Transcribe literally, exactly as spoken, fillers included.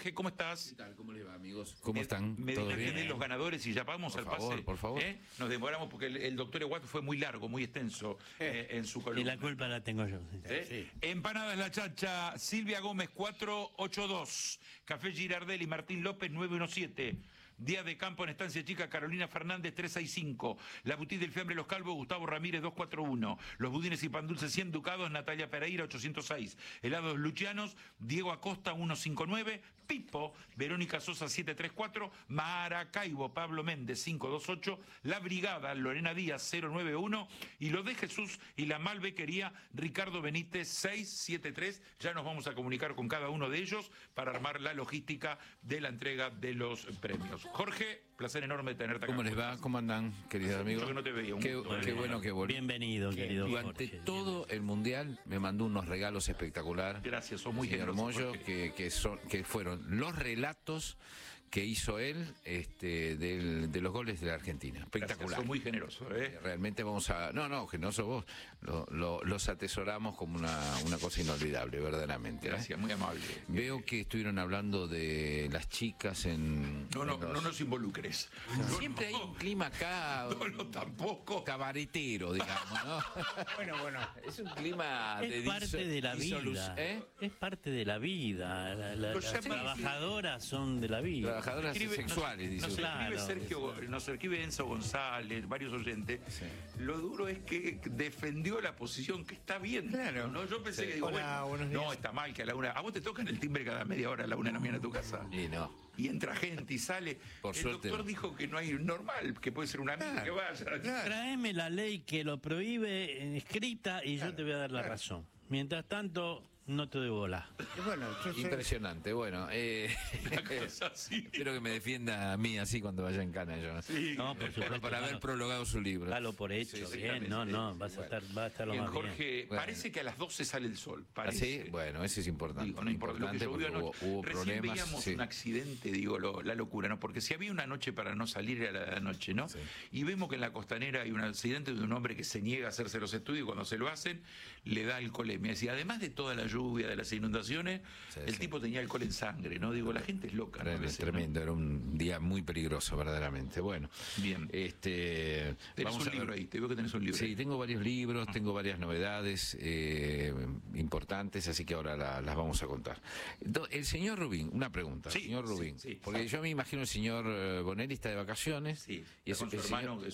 Jorge, ¿cómo estás? ¿Qué tal? ¿Cómo les va, amigos? ¿Cómo están? Me ¿Todo dejan que bien? den los ganadores y ya vamos Por al favor, pase. por favor. ¿Eh? Nos demoramos porque el, el doctor Eguat fue muy largo, muy extenso eh, en su columna. Y la culpa la tengo yo. ¿Eh? Sí. Empanadas La Chacha, Silvia Gómez cuatro ocho dos, Café Girardelli, Martín López nueve uno siete, Día de Campo en Estancia Chica, Carolina Fernández tres seis cinco, La Boutique del Fiambre Los Calvos, Gustavo Ramírez dos cuatro uno, Los Budines y Pan Dulce cien Ducados, Natalia Pereira ochocientos seis, Helados Lucianos, Diego Acosta ciento cincuenta y nueve, Pipo, Verónica Sosa setecientos treinta y cuatro, Maracaibo, Pablo Méndez quinientos veintiocho, La Brigada, Lorena Díaz cero nueve uno y Lo de Jesús y La Malbequería, Ricardo Benítez seiscientos setenta y tres. Ya nos vamos a comunicar con cada uno de ellos para armar la logística de la entrega de los premios. Jorge, placer enorme de tenerte acá. ¿Cómo les va? ¿Cómo andan, queridos amigos? Mucho que no te veía. Un Qué, gusto. qué bueno que volví. Bienvenido, Que querido Durante Jorge. todo el Mundial me mandó unos regalos espectaculares. Gracias, sos muy Señor generoso, Moyo, Jorge. que, que, son, que fueron los relatos que hizo él este, del, de los goles de la Argentina. Espectacular. Gracias, sos muy generoso, ¿eh? Realmente vamos a... No, no, generoso vos. Lo, lo- los atesoramos como una, una cosa inolvidable, verdaderamente. ¿eh? Gracias, muy amable. Veo que estuvieron hablando de las chicas en... No, no, en los- no nos involucres. No, Siempre no. hay un clima acá... No, no, tampoco. cabaretero, digamos, ¿no? bueno, bueno, es un clima de Es parte diso- de la disolu- vida. ¿eh? Es parte de la vida. La- la- Lo las llama- trabajadoras son de la vida. Trabajadoras Escribe- sexuales, dice nos, usted. nos escribe Claro. Sergio, nos escribe Enzo González, varios oyentes. Sí. Lo duro es que defendió la posición que está bien. Claro. ¿no? Yo pensé Sí. que digo, Hola, bueno, buenos no, días. está mal que a la una. A vos te tocan el timbre cada media hora a la una de la mañana a tu casa. Y no. Y entra gente y sale. Por el suerte doctor no. dijo que no hay normal, que puede ser un amigo Claro, que vaya. Tráeme la ley que lo prohíbe en escrita y yo te voy a dar la razón. Mientras tanto, no te doy bola. Y bueno, yo soy- Impresionante, bueno. Eh, Una cosa así. espero que me defienda a mí así cuando vaya en cana yo. Sí. No, por supuesto. Para haber dalo- prologado su libro. Dalo por hecho, Sí, bien. No, no, vas a Bueno. estar, va a estar lo Bien, más bien. Jorge, Bueno. parece que a las doce sale el sol. ¿Ah, Parece. sí? Bueno, ese es importante. Digo, no importa lo que importante llovió porque anoche. hubo, hubo Recién problemas. veíamos Sí. un accidente, digo, lo- la locura, ¿no? Porque si había una noche para no salir era la noche, ¿no? Sí. Y vemos que en la costanera hay un accidente de un hombre que se niega a hacerse los estudios y cuando se lo hacen le da alcoholemia. Y además de toda la lluvia, de las inundaciones, Sí, el sí. tipo tenía alcohol en sangre, ¿no? Digo, la gente es loca, ¿no? A Era veces, ¿no? tremendo, era un día muy peligroso, verdaderamente. Bueno, Bien. este, Tenés vamos un a ver. libro ahí, te veo que tenés un libro. Sí, ahí. tengo varios libros, tengo varias novedades eh, importantes, así que ahora la- las vamos a contar. Do- El señor Rubín, una pregunta, Sí, señor sí, Rubín, sí. porque yo me imagino el señor eh, Bonelli está de vacaciones Sí, y es con su el hermano, señor-